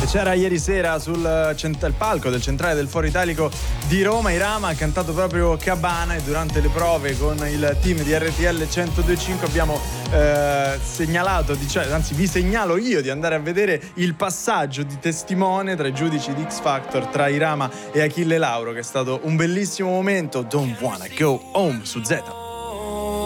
C'era ieri sera sul palco del centrale del Foro Italico di Roma. Irama ha cantato proprio Cabana e durante le prove con il team di RTL 102.5 abbiamo segnalato, anzi vi segnalo io di andare a vedere il passaggio di testimone tra i giudici di X Factor tra Irama e Achille Lauro, che è stato un bellissimo momento. Don't wanna go home su Z.